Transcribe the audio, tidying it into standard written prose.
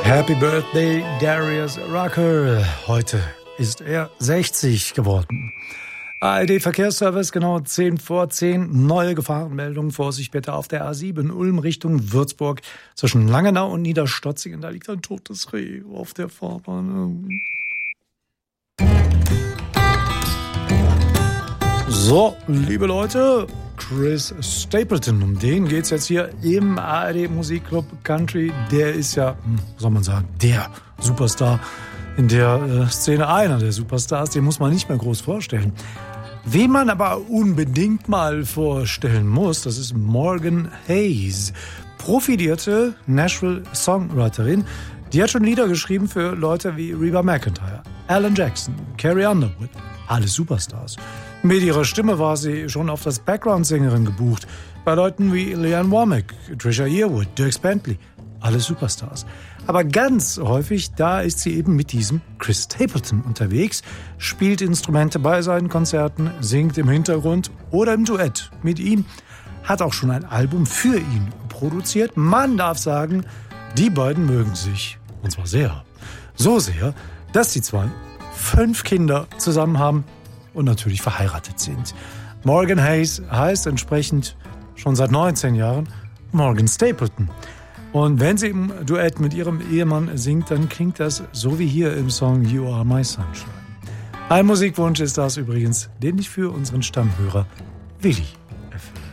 Happy Birthday, Darius Rucker. Heute ist er 60 geworden. ARD Verkehrsservice, genau 10 vor 10. Neue Gefahrenmeldung. Vorsicht bitte auf der A7 Ulm Richtung Würzburg. Zwischen Langenau und Niederstotzingen. Da liegt ein totes Reh auf der Fahrbahn. So, liebe Leute, Chris Stapleton, um den geht's jetzt hier im ARD Musikclub Country. Der ist ja, soll man sagen, der Superstar in der Szene, einer der Superstars, den muss man nicht mehr groß vorstellen. Wen man aber unbedingt mal vorstellen muss, das ist Morgan Hayes, profilierte Nashville-Songwriterin. Die hat schon Lieder geschrieben für Leute wie Reba McEntire, Alan Jackson, Carrie Underwood, alle Superstars. Mit ihrer Stimme war sie schon oft als Background-Sängerin gebucht. Bei Leuten wie Leanne Womack, Trisha Yearwood, Dierks Bentley. Alle Superstars. Aber ganz häufig, da ist sie eben mit diesem Chris Stapleton unterwegs, spielt Instrumente bei seinen Konzerten, singt im Hintergrund oder im Duett mit ihm, hat auch schon ein Album für ihn produziert. Man darf sagen, die beiden mögen sich. Und zwar sehr. So sehr, dass die zwei 5 Kinder zusammen haben und natürlich verheiratet sind. Morgan Hayes heißt entsprechend schon seit 19 Jahren Morgan Stapleton. Und wenn sie im Duett mit ihrem Ehemann singt, dann klingt das so wie hier im Song You Are My Sunshine. Ein Musikwunsch ist das übrigens, den ich für unseren Stammhörer Willi erfülle.